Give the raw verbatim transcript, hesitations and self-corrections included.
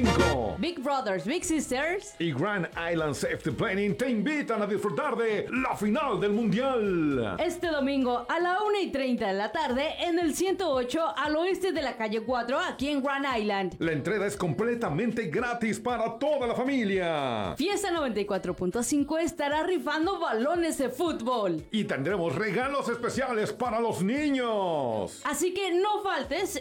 cinco. Big Brothers, Big Sisters y Grand Island Safety Planning te invitan a disfrutar de la final del Mundial. Este domingo a la una y treinta de la tarde en el ciento ocho al oeste de la calle cuatro, aquí en Grand Island. La entrada es completamente gratis para toda la familia. Fiesta noventa y cuatro punto cinco estará rifando balones de fútbol. Y tendremos regalos especiales para los niños. Así que no faltes